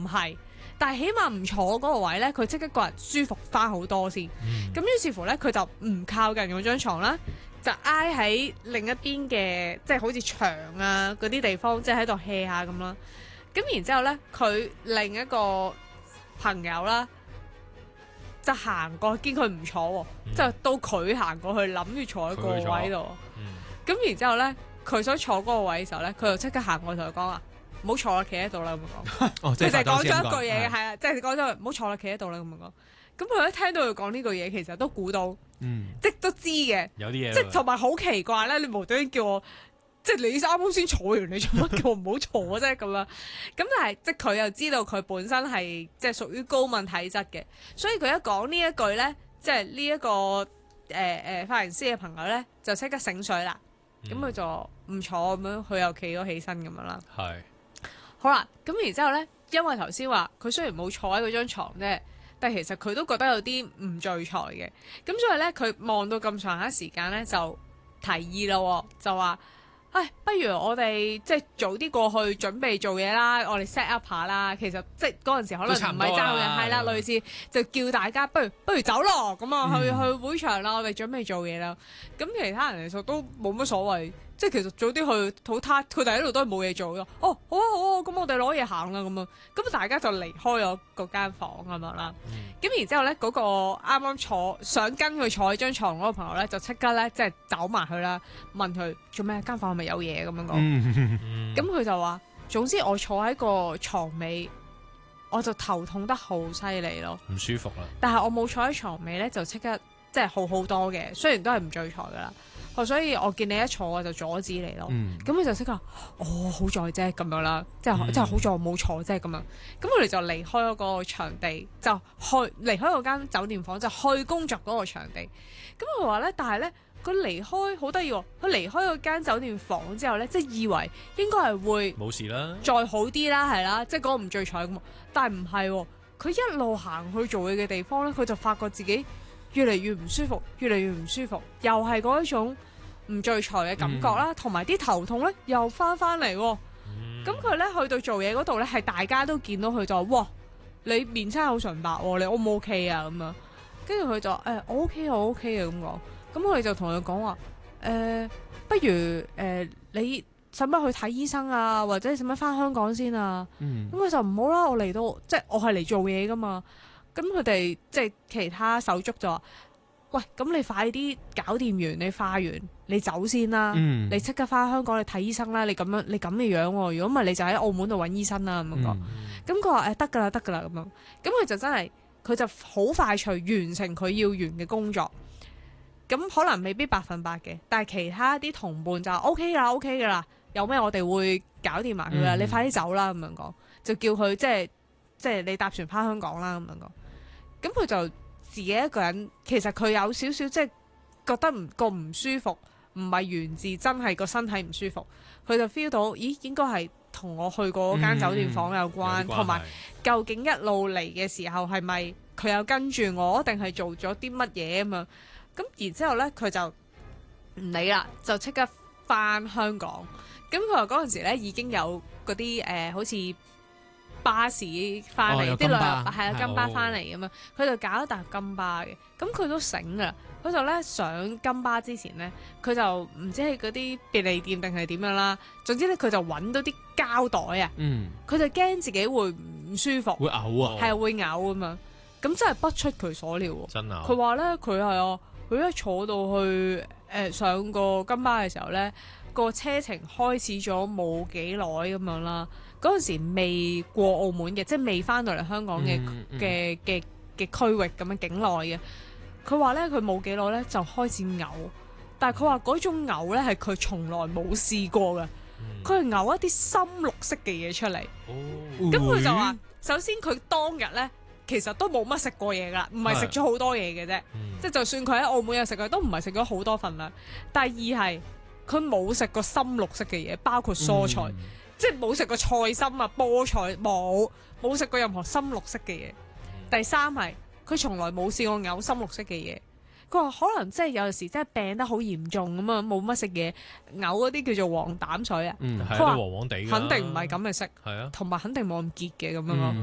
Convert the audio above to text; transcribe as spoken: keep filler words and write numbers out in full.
唔係，但係起碼唔坐嗰個位咧，佢即刻個人舒服翻好多先。咁、 嗯、 於是乎咧，佢就唔靠近嗰張床啦，就挨喺另一邊嘅，即係好似牆啊嗰啲地方，即係喺度 hea 下咁啦。咁然之後咧，佢另一個朋友啦，就行過，見佢唔坐喎， 嗯、 就到佢行過去，諗住坐喺個位度。咁、嗯、然之後咧，佢想坐嗰個位嘅時候咧，佢就即刻行過同佢講啊，唔好坐啦，企喺度啦咁樣講。佢就係講咗一句嘢嘅，係啊，即係講咗唔好坐啦，企喺度啦咁樣講。咁佢一聽到佢講呢句嘢，其實都估到， 嗯、 即係都知嘅。 有啲嘢， 即係同埋好奇怪咧，你無端端叫我。即係你啱啱先坐完，你做乜叫我唔好坐啫咁樣？咁但係即係佢又知道佢本身係即係屬於高敏體質嘅，所以佢一講呢一句咧，即係呢一個誒誒髮型師嘅朋友咧，就即刻醒水啦。咁佢、嗯、就唔坐咁樣，佢又企咗起身咁樣啦。係是好啦，咁然之後咧，因為頭先話佢雖然冇坐喺嗰張牀啫，但係其實佢都覺得有啲唔聚財嘅。咁所以咧，佢望到咁長下時間咧，就提議咯，就話。唉，不如我哋即係早啲過去準備做嘢啦，我哋 set up 下啦。其實即係嗰陣時可能唔係爭嘅，係啦，類似就叫大家不如不如走咯，咁啊去、嗯、去會場啦，我哋準備做嘢啦。咁其他人其實都冇乜所謂，即係其實早啲去好攤，佢哋喺度都係冇嘢做咯。哦，好啊好啊，咁我哋攞嘢行啦咁啊，咁大家就離開咗嗰間房咁樣啦。咁、嗯、然之後咧，嗰、嗰個啱啱坐想跟佢坐喺張床嗰個朋友咧，就即刻咧即係走埋去啦，問佢做咩？間房係咪有嘢咁樣講？咁佢、嗯、就話，總之我坐喺個床尾，我就頭痛得好犀利咯，唔舒服啦。但係我冇坐喺床尾咧，就即刻即係好好多嘅，雖然都係唔聚財噶啦。所以我見你一坐我就阻止你咯。咁佢、嗯、就即刻，哦好在啫咁樣啦，即係、嗯、即係好在我冇坐啫咁樣。咁我哋就離開咗嗰個場地，就去離開嗰間酒店房，就去工作嗰個場地。咁佢話咧，但係咧。佢離開好得意喎，佢離開嗰間酒店房之後咧，即係以為應該係會冇事啦，再好啲啦，係啦，即係嗰個唔聚財咁。但係唔係喎，佢一路行去做嘢嘅地方咧，佢就發覺自己越嚟越唔舒服，越嚟越唔舒服，又係嗰一種唔聚財嘅感覺啦，同埋啲頭痛咧又翻翻嚟喎。咁佢咧去到做嘢嗰度咧，係大家都見到佢就話：哇，你面青口唇白喎，你 O 唔 OK 啊？咁樣，跟住佢就誒、欸，我 OK 我 OK 啊咁講。咁我哋就同佢講話，誒、呃，不如誒、呃，你使乜去睇醫生啊？或者使乜翻香港先啊？咁佢、嗯、就唔好啦，我嚟到，即係我係嚟做嘢噶嘛。咁佢哋即係其他手足就話，喂，咁你快啲搞掂完，你化完，你走先啦。嗯、你即刻翻香港你睇醫生啦。你咁樣，你咁嘅樣，如果唔係，你就喺澳門度揾醫生啦。咁樣講，咁佢話誒得噶啦，得噶啦咁樣。咁佢就真係，佢就好快脆完成佢要完嘅工作。咁可能未必百分百嘅，但係其他啲同伴就 O K 啦 ，O K 噶啦，有咩我哋會搞掂埋佢啦，嗯、你快啲走啦咁樣講，就叫佢即係即係你搭船翻香港啦咁樣講。咁佢就自己一個人，其實佢有少少即係覺得唔個唔舒服，唔係源自真係個身體唔舒服，佢就 feel 到，咦應該係同我去過嗰間酒店房有關，同埋、嗯、究竟一路嚟嘅時候係咪佢有跟住我，定係做咗啲乜嘢啊嘛？咁然之後咧，佢就唔理啦，就即刻翻香港。咁佢話嗰陣時咧已經有嗰啲誒，好似巴士翻嚟，啲旅遊係啊金巴翻嚟咁樣。佢就搞一搭金巴嘅。咁佢都醒噶啦，佢就咧上金巴之前咧，佢就唔知係嗰啲便利店定係點樣啦。總之咧，佢就揾到啲膠袋啊。嗯。佢就驚自己會唔舒服，會嘔啊，係會嘔啊嘛。咁真係不出佢所料喎。真啊！佢話咧，佢係啊。佢一坐到去誒、呃、上個金巴嘅時候咧，個車程開始咗冇幾耐咁樣啦。嗰陣時未過澳門嘅，即係未翻到嚟香港嘅嘅嘅嘅區域咁樣境內嘅。佢話咧，佢冇幾耐咧就開始嘔，但係佢話嗰種嘔咧係佢從來冇試過嘅。佢係嘔一啲深綠色嘅嘢出嚟。咁佢、哦、就話，首先佢當日咧。其實都冇乜食過嘢噶，唔係食咗好多嘢嘅啫。嗯、即係就算佢喺澳門有食過，都唔係食咗好多份量。第二係佢冇食過深綠色嘅嘢，包括蔬菜，嗯、即係冇食過菜心啊、菠菜，冇冇食過任何深綠色嘅嘢。嗯、第三係佢從來冇試過嘔深綠色嘅嘢。佢話可能即係有陣時真係病得好嚴重咁啊，冇乜食嘢，嘔嗰啲叫做黃膽水啊。佢話、嗯、黃黃地，肯定唔係咁嘅色，係啊，同埋肯定冇咁結嘅咁樣咯。